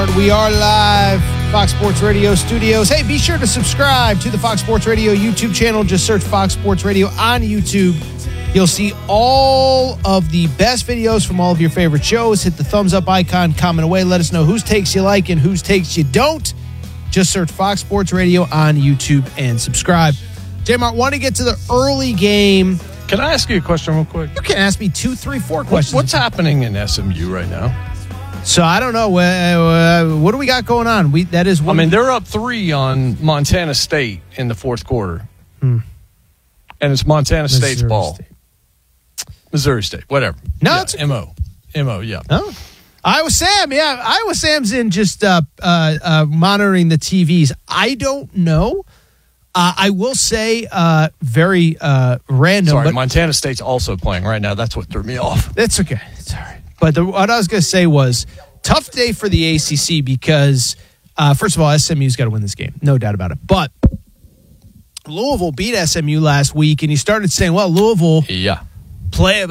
We are live, Fox Sports Radio studios. Hey, be sure to subscribe to the Fox Sports Radio YouTube channel. Just search Fox Sports Radio on YouTube. You'll see all of the best videos from all of your favorite shows. Hit the thumbs up icon, comment away. Let us know whose takes you like and whose takes you don't. Just search Fox Sports Radio on YouTube and subscribe. J-Mart, want to get to the early game. Can I ask you a question real quick? You can ask me 2, 3, 4 questions. What's happening in SMU right now? So I don't know. What do we got going on? They're up 3 on Montana State in the fourth quarter. And it's Montana State's ball. Missouri State, whatever. No, yeah, it's MO, yeah. Oh. Iowa Sam, yeah. Iowa Sam's in just monitoring the TVs. I don't know. I will say very random. Sorry, but Montana State's also playing right now. That's what threw me off. That's okay. It's all right. But what I was going to say was tough day for the ACC because, first of all, SMU's got to win this game. No doubt about it. But Louisville beat SMU last week, and you started saying, well, Louisville they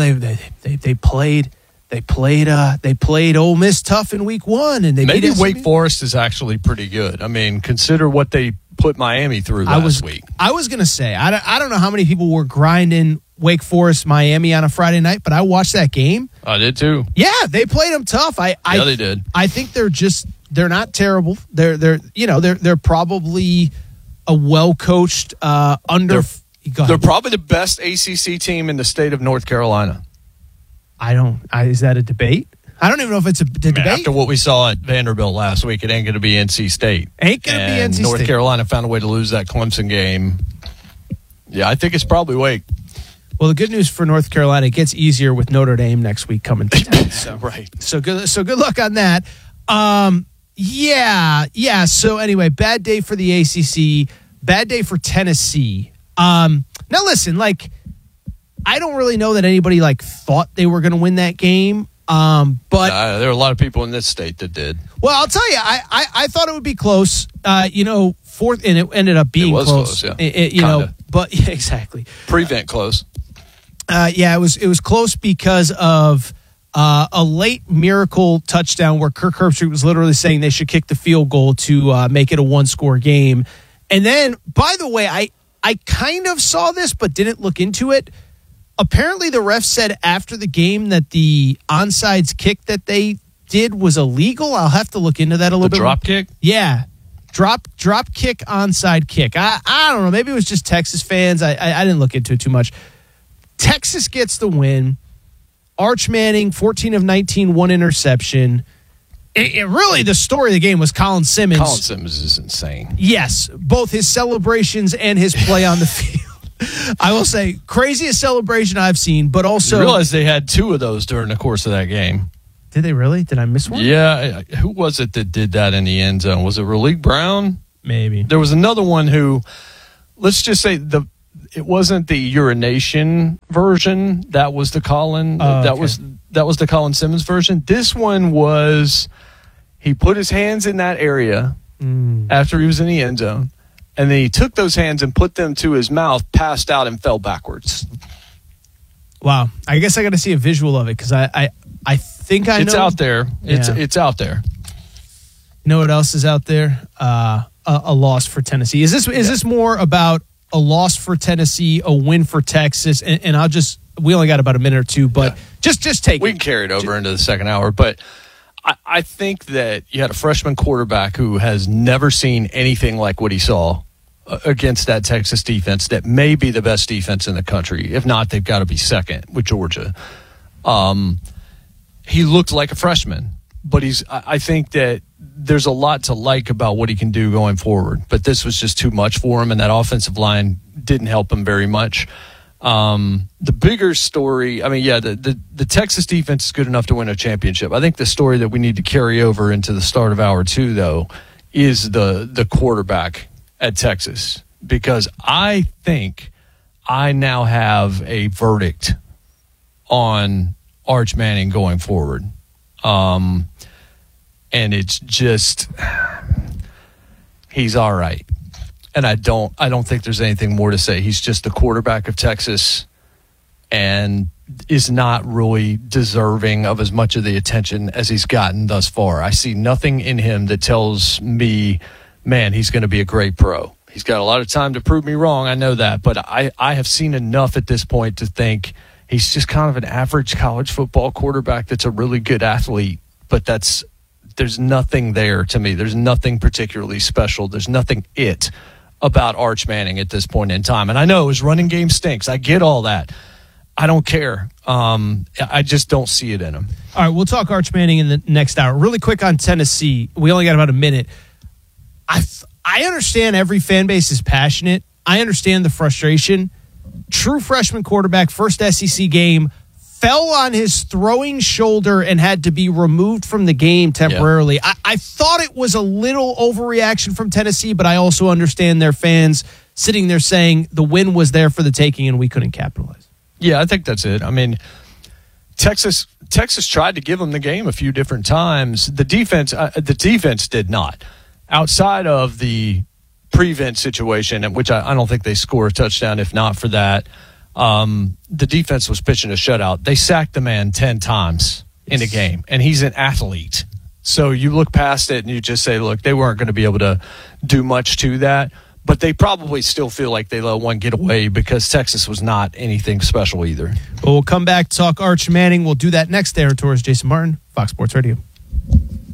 played Ole Miss tough in week 1. And maybe Wake Forest is actually pretty good. I mean, consider what they put Miami through last week. I was going to say, I don't know how many people were grinding Wake Forest, Miami on a Friday night, but I watched that game. I did too. Yeah, they played them tough. They did. I think they're not terrible. They're probably a well-coached They're probably the best ACC team in the state of North Carolina. Is that a debate? I don't even know if it's a debate. After what we saw at Vanderbilt last week, it ain't going to be NC State. Ain't going to be NC State. North Carolina found a way to lose that Clemson game. Yeah, I think it's probably Wake. Well, the good news for North Carolina, it gets easier with Notre Dame next week coming to town. So, right. So good luck on that. Yeah. So anyway, bad day for the ACC, bad day for Tennessee. Now listen, I don't really know that anybody thought they were going to win that game. But there are a lot of people in this state that did. Well, I'll tell you, I thought it would be close. Fourth, and it ended up being close. Yeah. But yeah, exactly. Prevent close. It was close because of a late miracle touchdown where Kirk Herbstreit was literally saying they should kick the field goal to make it a 1-score game. And then, by the way, I kind of saw this but didn't look into it. Apparently, the ref said after the game that the onside kick that they did was illegal. I'll have to look into that a little bit. The drop kick? Yeah. Drop kick, onside kick. I don't know. Maybe it was just Texas fans. I didn't look into it too much. Texas gets the win. Arch Manning, 14 of 19, 1 interception. It really, the story of the game was Colin Simmons. Colin Simmons is insane. Yes, both his celebrations and his play on the field. I will say, craziest celebration I've seen, but also... You realize they had 2 of those during the course of that game. Did they really? Did I miss one? Yeah. Who was it that did that in the end zone? Was it Raleigh Brown? Maybe. There was another one who, let's just say, it wasn't the urination version. That was the Colin. That was the Colin Simmons version. This one was he put his hands in that area after he was in the end zone. And then he took those hands and put them to his mouth, passed out, and fell backwards. Wow. I guess I got to see a visual of it because I think I know. It's out there. Yeah. It's out there. You know what else is out there? A loss for Tennessee. Is this more about a loss for Tennessee, a win for Texas? And we only got about a minute or two, but just take it. We can carry it over into the second hour, but I think that you had a freshman quarterback who has never seen anything like what he saw against that Texas defense that may be the best defense in the country. If not, they've got to be second with Georgia. He looked like a freshman, but I think that there's a lot to like about what he can do going forward, but this was just too much for him, and that offensive line didn't help him very much. The bigger story, the Texas defense is good enough to win a championship. I think the story that we need to carry over into the start of hour 2, though, is the quarterback at Texas, because I think I now have a verdict on Arch Manning going forward. And it's just, he's all right. And I don't think there's anything more to say. He's just the quarterback of Texas, and is not really deserving of as much of the attention as he's gotten thus far. I see nothing in him that tells me, man, he's going to be a great pro. He's got a lot of time to prove me wrong. I know that, but I have seen enough at this point to think he's just kind of an average college football quarterback that's a really good athlete, but there's nothing there to me. There's nothing particularly special. There's nothing about Arch Manning at this point in time. And I know his running game stinks. I get all that. I don't care. I just don't see it in him. All right, we'll talk Arch Manning in the next hour. Really quick on Tennessee. We only got about a minute. I understand every fan base is passionate. I understand the frustration. True freshman quarterback, first SEC game, fell on his throwing shoulder and had to be removed from the game temporarily. Yeah. I thought it was a little overreaction from Tennessee, but I also understand their fans sitting there saying the win was there for the taking and we couldn't capitalize. Yeah, I think that's it. I mean, Texas tried to give them the game a few different times. The defense did not. Outside of the prevent situation, in which I don't think they score a touchdown if not for that, the defense was pitching a shutout. They sacked the man 10 times in a game, and he's an athlete. So you look past it and you just say, look, they weren't going to be able to do much to that, but they probably still feel like they let one get away because Texas was not anything special either. Well, we'll come back, talk Arch Manning. We'll do that next. There, Torres, Jason Martin, Fox Sports Radio.